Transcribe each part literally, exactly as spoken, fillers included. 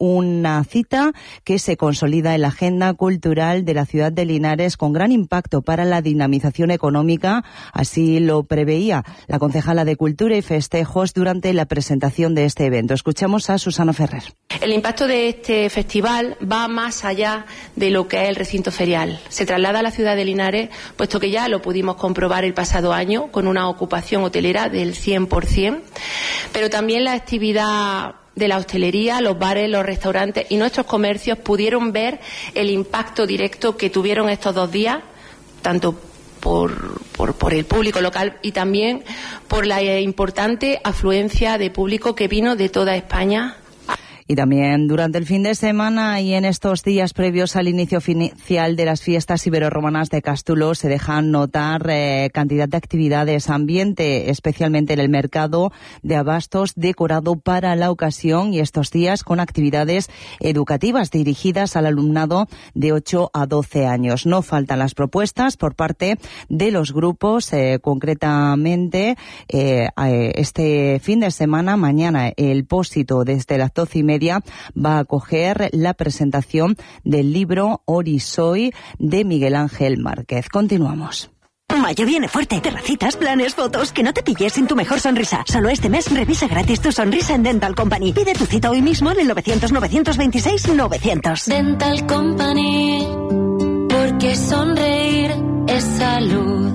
una cita que se consolida en la agenda cultural de la ciudad de Linares con gran impacto para la dinamización económica. Así lo preveía la concejala de Cultura y Festejos durante la presentación de este evento. Escuchamos a Susana Ferrer. El impacto de este festival va más allá de lo que es el recinto ferial. Se traslada a la ciudad de Linares, puesto que ya lo pudimos comprobar el pasado año con una ocupación hotelera del cien por ciento, pero también la actividad de la hostelería, los bares, los restaurantes y nuestros comercios pudieron ver el impacto directo que tuvieron estos dos días, tanto Por, por, por el público local y también por la importante afluencia de público que vino de toda España. Y también durante el fin de semana y en estos días previos al inicio oficial de las fiestas ibero-romanas de Castulo se dejan notar eh, cantidad de actividades, ambiente, especialmente en el mercado de abastos decorado para la ocasión y estos días con actividades educativas dirigidas al alumnado de ocho a doce años. No faltan las propuestas por parte de los grupos, eh, concretamente eh, este fin de semana, mañana, el Pósito desde las doce y media va a acoger la presentación del libro Orisoy de Miguel Ángel Márquez. Continuamos. Mayo viene fuerte. Terracitas, planes, fotos. Que no te pilles sin tu mejor sonrisa. Solo este mes revisa gratis tu sonrisa en Dental Company. Pide tu cita hoy mismo en el novecientos, novecientos veintiséis, novecientos. Dental Company, porque sonreír es salud.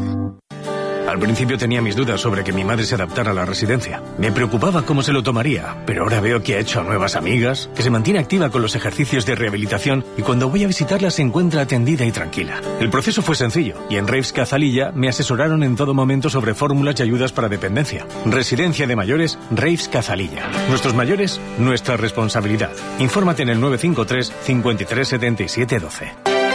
Al principio tenía mis dudas sobre que mi madre se adaptara a la residencia. Me preocupaba cómo se lo tomaría, pero ahora veo que ha hecho nuevas amigas, que se mantiene activa con los ejercicios de rehabilitación y cuando voy a visitarla se encuentra atendida y tranquila. El proceso fue sencillo y en Reifs Cazalilla me asesoraron en todo momento sobre fórmulas y ayudas para dependencia. Residencia de mayores Reifs Cazalilla. Nuestros mayores, nuestra responsabilidad. Infórmate en el nueve cinco tres, cincuenta y tres, setenta y siete, doce.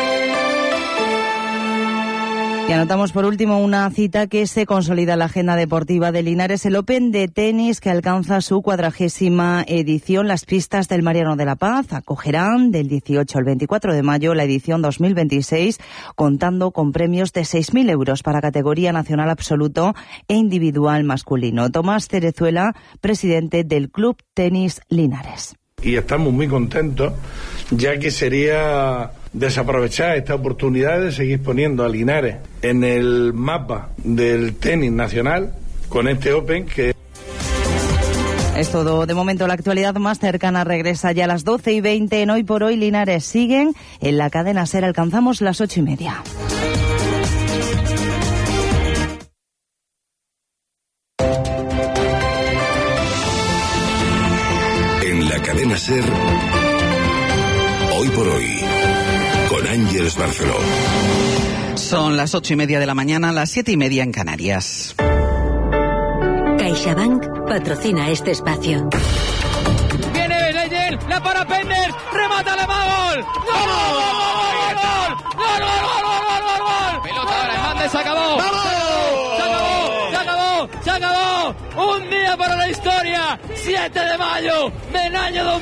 Y anotamos por último una cita que se consolida en la agenda deportiva de Linares, el Open de tenis que alcanza su cuadragésima edición. Las pistas del Mariano de la Paz acogerán del dieciocho al veinticuatro de mayo la edición dos mil veintiséis, contando con premios de seis mil euros para categoría nacional absoluto e individual masculino. Tomás Cerezuela, presidente del Club Tenis Linares. Y estamos muy contentos, ya que sería desaprovechar esta oportunidad de seguir poniendo a Linares en el mapa del tenis nacional con este Open que... Es todo de momento. La actualidad más cercana regresa ya a las doce y veinte en Hoy por Hoy. Linares siguen en la cadena SER. Alcanzamos las ocho y media. En la cadena SER, Hoy por Hoy, con Ángeles Barceló. Son las ocho y media de la mañana, las siete y media en Canarias. CaixaBank patrocina este espacio. Viene Leyen, la para Penders, remata la gol. ¡Gol! ¡Gol! ¡Gol! ¡Gol! ¡Gol! ¡Gol! Pelota ahora, Hernández, se acabó. Se acabó, se acabó, se acabó. Un día para la historia. siete de mayo del año dos mil.